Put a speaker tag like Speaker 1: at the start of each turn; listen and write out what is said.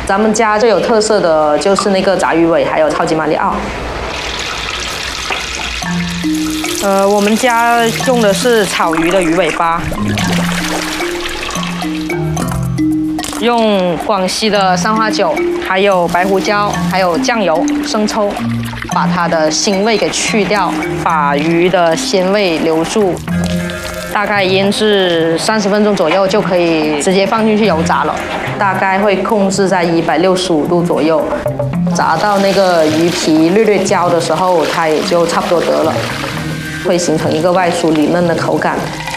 Speaker 1: 咱们家最有特色的就是那个炸鱼尾，还有超级马里奥。我们家用的是草鱼的鱼尾巴，用广西的三花酒，还有白胡椒，还有酱油、生抽，把它的腥味给去掉，把鱼的鲜味留住。大概腌制30分钟左右就可以直接放进去油炸了，大概会控制在165度左右，炸到那个鱼皮略略焦的时候，它也就差不多得了，会形成一个外酥里嫩的口感。